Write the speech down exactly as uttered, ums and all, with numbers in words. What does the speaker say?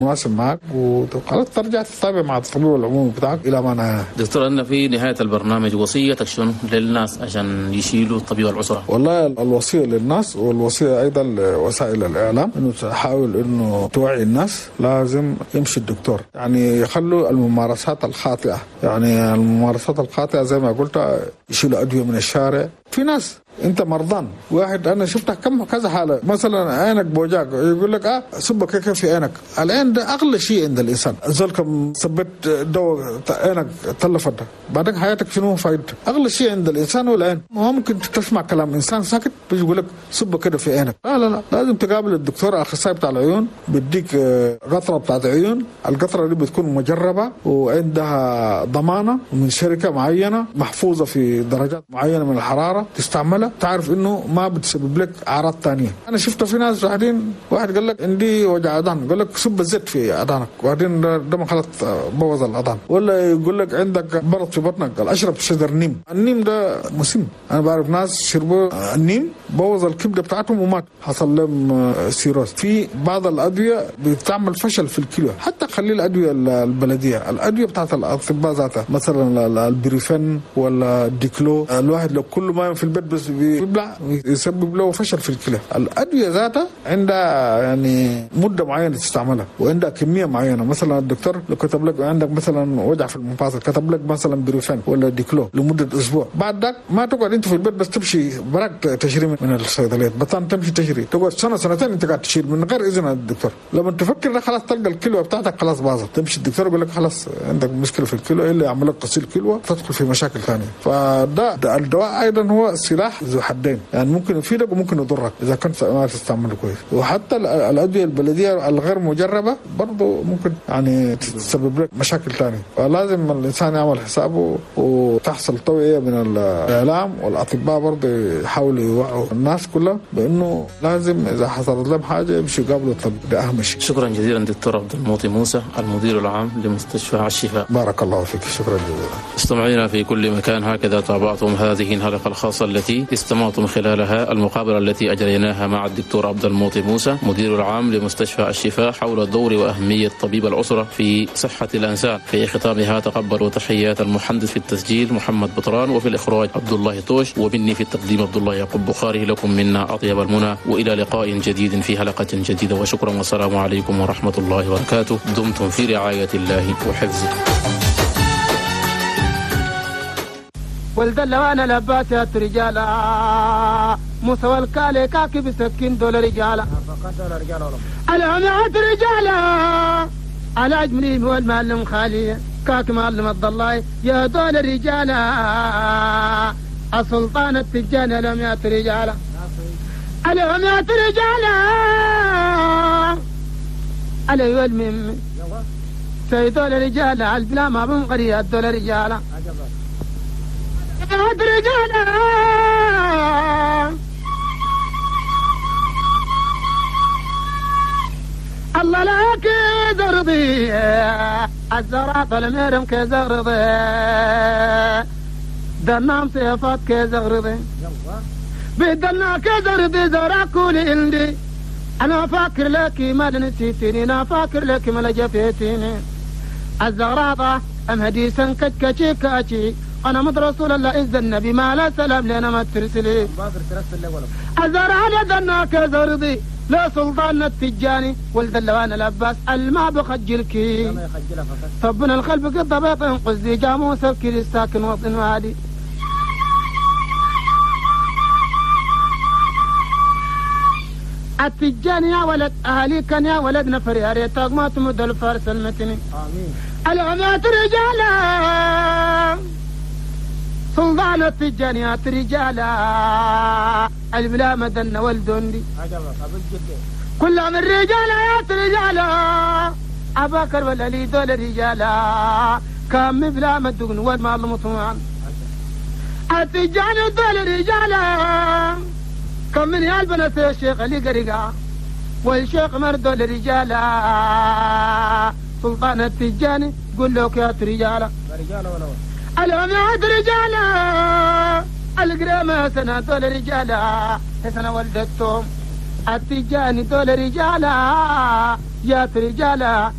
مناسب معك وخلاص ترجع تتابع مع الطبيب العمومي بتاعك الى ما نهايه. دكتور أن في نهايه البرنامج وصيتك شنو للناس عشان يشيلوا طبيب العسره؟ والله الوصيه للناس والوصيه ايضا لوسائل الاعلام انه تحاول انه توعي الناس لازم يمشي الدكتور، يعني يخلوا الممارسات الخاطئه، يعني الممارسات الخاطئه زي ما قلت يشيلوا ادويه من الشارع. في ناس انت مرضان، واحد انا شفتها كم كذا حاله، مثلا عينك بوجاك يقول لك اه صب كيكه في عينك، العين ده اغلى شيء عند الانسان، زولكم صبت دواء عينك تلفت بعدين حياتك شنو فايدته؟ اغلى شيء عند الانسان هو العين. ما ممكن تسمع كلام انسان ساكت بيجي يقول لك صب كده في عينك، لا لا لا لازم تقابل الدكتور الاخصائي بتاع العيون، بيديك قطره بتاعت عيون، القطره دي بتكون مجربه وعندها ضمانه من شركه معينه محفوظه في درجات معينه من الحراره تستعملها، تعرف انه ما بتسبب لك اعراض ثانيه. انا شفت في ناس قاعدين واحد قال لك عندي وجع اذان، قال لك صب الزيت في اذانك وبعدين ده ما خلط بوظ الاذان، ولا يقول لك عندك برد في بطنك قال اشرب شجر نيم. النيم ده مسم، انا بعرف ناس شربوا النيم بوظ الكبده بتاعتهم ومات، حصل لهم سيروس. في بعض الادويه بتعمل فشل في الكلى، حتى خلي الادويه البلديه، الادويه بتاعت الاطباء ذاتها مثلا البريفين ولا الديكلو، الواحد لو كل ما في البيت بس بيبلع يسبب له فشل في الكلى. الادويه ذاتها عندها يعني مده معينه تستعملها وعندها كميه معينه، مثلا الدكتور لو كتب لك عندك مثلا وجع في المفاصل كتب لك مثلا بريفين ولا ديكلو لمده اسبوع، بعد ذاك ما تقعد انت في البيت بس تمشي براك تشري من الصيدليات، بطان تمشي تشري، تقعد سنه سنتين انت قاعد تشيل من غير اذن الدكتور. لما تفكر خلاص تلقى الكلوه بتاعتك خلاص باظت، تمشي الدكتور يقول لك خلاص عندك مشكله في الكلوه، الا يعمل لك غسيل كلوه تدخل في مشاكل ثانيه. فده الدواء ايضا هو سلاح ذو حدين، يعني ممكن يفيدك وممكن يضرك اذا كنت ما تستعمله كويس. وحتى الادويه البلديه الغير مجربه برضه ممكن يعني تسبب لك مشاكل ثانيه، فلازم الانسان يعمل حسابه وتحصل توعيه من الاعلام والاطباء برضه يحاولوا يوعوا الناس كلها بانه لازم اذا حصلت لهم حاجه يمشوا يقابلوا الطبيب، ده اهم شيء. شكرا جزيلا دكتور عبد المعطي موسى المدير العام لمستشفى الشفاء. بارك الله فيك، شكرا جزيلا. استمعينا في كل مكان، هكذا تابعتم هذه الحلقه الخاصه التي استمعتم خلالها المقابله التي اجريناها مع الدكتور عبد المعطي موسى مدير العام لمستشفى الشفاء حول دور واهميه طبيب الاسره في صحه الانسان. في ختامها تقبلوا تحيات المحدث في التسجيل محمد بطران، وفي الاخراج عبد الله طوش، ومني في التقديم عبد الله يعقوب بخاري. لكم منا اطيب المنى، والى لقاء جديد في حلقه جديده، وشكرا والسلام عليكم ورحمه الله وبركاته. دمتم في رعايه الله وحفظه. ولد اللوانا لباسات رجالا موسى والكالي كاكي بسكين دول رجالا العمات رجالا على اجملي هو المعلم خالي كاكي معلم الضلاي يا دول رجالا السلطان التجاني العمات رجالا العمات رجالا على المهم سيدول رجالا على البلا ما بنقري الدول رجالا رجالا الله لك زرضي الزرع الميرم كزرضي دنام صفات كزرضي بدلنا كزرضي زرع كل عندي انا فاكر لك ما نسيتني، انا فاكر لك ما لجفتيني الزغراطه ام هديسا كتكتشي كاتشي انا مد رسول الله اذ النبي ما لا سلام لنا ما ترسلي ازر على ذناك زرضي لا سلطان التجاني ولد اللوان العباس الما بخجلكي طبنا القلب قد ضبط انقذ جاموس الكل الساكن وطن وادي التجاني يا ولد اهالي كان يا ولد نفر يا ريت ما تمد الفارس المتني امين العمات رجالا سلطان التجانيات رجالا البلا مدن والدندي كل من رجالات رجالا أباكر والألي دول رجالا كم بلا مدن والمال مطمئن التجاني دول رجالا كم من يالبنا الشيخ اللي قرقا والشيخ مردول رجالا سلطان التجاني قل له كيات رجالا رجالا ولا العماد رجالا القرامة سنة دول رجالا سنة ولدتهم التجاني دول رجالا جات رجالا